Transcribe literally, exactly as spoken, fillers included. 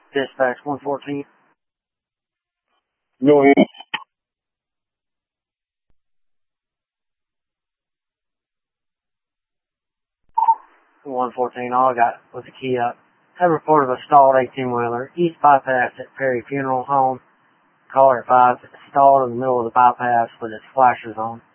Dispatch one fourteen. Go ahead. one fourteen, all I got was a key up. Had reported a stalled eighteen-wheeler, east bypass at Perry Funeral Home. Caller at five, stalled in the middle of the bypass with its flashers on.